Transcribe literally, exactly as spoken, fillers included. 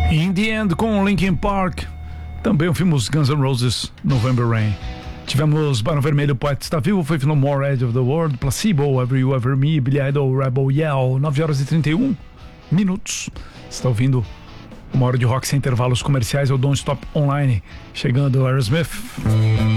In the End com Linkin Park. Também ouvimos Guns N' Roses, November Rain. Tivemos Barão Vermelho, Poeta Está Vivo, Faith No More, Edge of the World, Placebo, Ever You Ever Me, Billy Idol, Rebel Yell. Nove horas e trinta e um minutos. Você está ouvindo uma hora de rock sem intervalos comerciais, é o Don't Stop Online. Chegando Aerosmith.